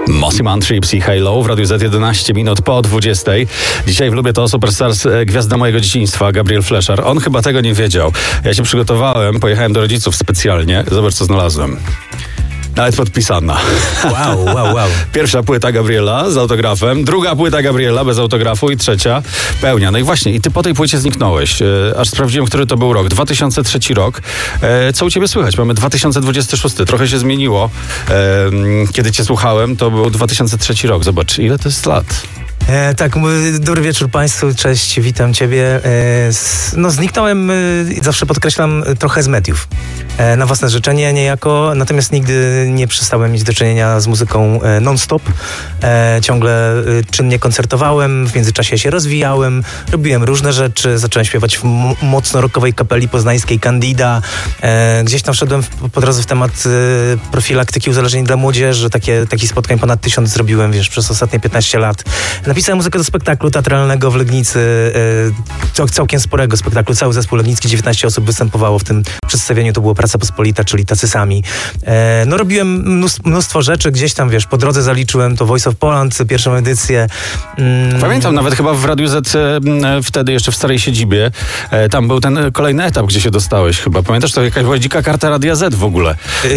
Mossy Man, Trips i Halo w Radiu Z 11 minut po 20. Dzisiaj w Lubię to Superstars gwiazda mojego dzieciństwa, Gabriel Fleszar. On chyba tego nie wiedział. Ja się przygotowałem, pojechałem do rodziców specjalnie. Zobacz, co znalazłem. Nawet podpisana. Wow. Pierwsza płyta Gabriela z autografem, druga płyta Gabriela bez autografu i trzecia pełnia. No i właśnie, i ty po tej płycie zniknąłeś. Aż sprawdziłem, który to był rok. 2003 rok. Co u ciebie słychać? Mamy 2026. Trochę się zmieniło. Kiedy cię słuchałem, to był 2003 rok. Zobacz, ile to jest lat. Tak, dobry wieczór Państwu, cześć, witam Ciebie. Zniknąłem, zawsze podkreślam, trochę z mediów. Na własne życzenie niejako, natomiast nigdy nie przestałem mieć do czynienia z muzyką non-stop. Ciągle czynnie koncertowałem, w międzyczasie się rozwijałem, robiłem różne rzeczy, zacząłem śpiewać w mocno rockowej kapeli poznańskiej Candida. Gdzieś tam wszedłem po drodze w temat profilaktyki uzależnień dla młodzieży, takich spotkań ponad 1000 zrobiłem, przez ostatnie 15 lat. Napisałem muzykę do spektaklu teatralnego w Legnicy, całkiem sporego spektaklu. Cały zespół legnicki, 19 osób występowało w tym przedstawieniu. To było Praca Pospolita, czyli Tacy Sami. Robiłem mnóstwo rzeczy. Gdzieś tam, po drodze zaliczyłem to Voice of Poland, pierwszą edycję. Pamiętam nawet chyba w Radiu Z, wtedy jeszcze w starej siedzibie, tam był ten kolejny etap, gdzie się dostałeś chyba. Pamiętasz, to jakaś była dzika karta Radia Z w ogóle?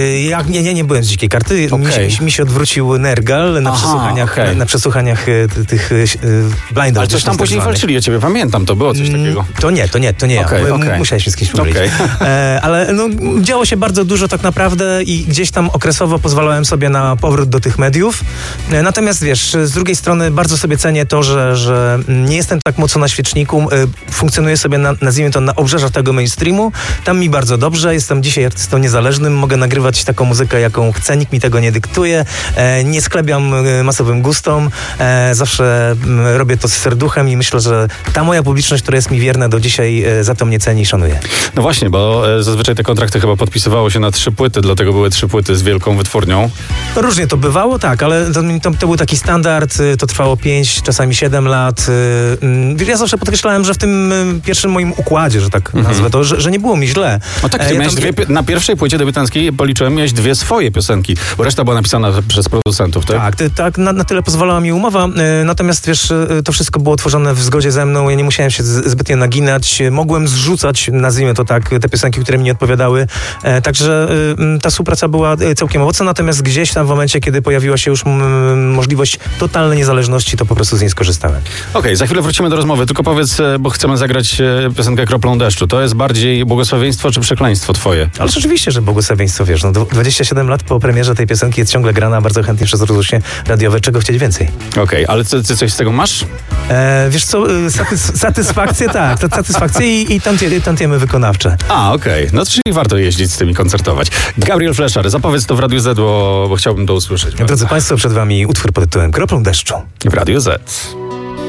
Nie byłem z dzikiej karty. Okay. Mi się odwrócił Nergal na przesłuchaniach tych blindów. Ale coś tam później walczyli o ciebie, pamiętam, to było coś takiego. To nie okay, ja. Musiałeś mi z kimś powiedzieć. Ale działo się bardzo dużo tak naprawdę i gdzieś tam okresowo pozwalałem sobie na powrót do tych mediów. Natomiast z drugiej strony bardzo sobie cenię to, że nie jestem tak mocno na świeczniku, funkcjonuję sobie nazwijmy to na obrzeżach tego mainstreamu. Tam mi bardzo dobrze, jestem dzisiaj artystą niezależnym, mogę nagrywać taką muzykę, jaką chcę, nikt mi tego nie dyktuje, nie sklebiam masowym gustom, zawsze robię to z serduchem i myślę, że ta moja publiczność, która jest mi wierna do dzisiaj, za to mnie ceni i szanuje. No właśnie, bo zazwyczaj te kontrakty chyba podpisywało się na 3 płyty, dlatego były 3 płyty z wielką wytwórnią. Różnie to bywało, tak, ale to był taki standard, to trwało 5, czasami 7 lat. Ja zawsze podkreślałem, że w tym pierwszym moim układzie, że tak nazwę to, że nie było mi źle. No tak, ty miałeś na pierwszej płycie debiutanckiej, policzyłem, miałeś 2 swoje piosenki, bo reszta była napisana przez producentów, tak? Tak, na tyle pozwalała mi umowa, natomiast to wszystko było tworzone w zgodzie ze mną, ja nie musiałem się zbytnio naginać, mogłem zrzucać, nazwijmy to tak, te piosenki, które mi nie odpowiadały, także ta współpraca była całkiem owocna, natomiast gdzieś tam w momencie, kiedy pojawiła się już możliwość totalnej niezależności, to po prostu z niej skorzystałem. Okej, za chwilę wrócimy do rozmowy, tylko powiedz, bo chcemy zagrać piosenkę Kroplą deszczu, to jest bardziej błogosławieństwo czy przekleństwo twoje? Ale rzeczywiście, że błogosławieństwo, 27 lat po premierze tej piosenki jest ciągle grana bardzo chętnie przez rozgłośnie radiowe, czego chcieć więcej. Okej, ale ty coś z tego masz? Wiesz co, satysfakcję tak, satysfakcję i tantiemy wykonawcze. Okej. No czyli warto jeździć z tymi, koncertować. Gabriel Fleszar, zapowiedz to w Radiu Z, bo chciałbym to usłyszeć. Drodzy Państwo, przed Wami utwór pod tytułem Kroplą deszczu. W Radiu Z.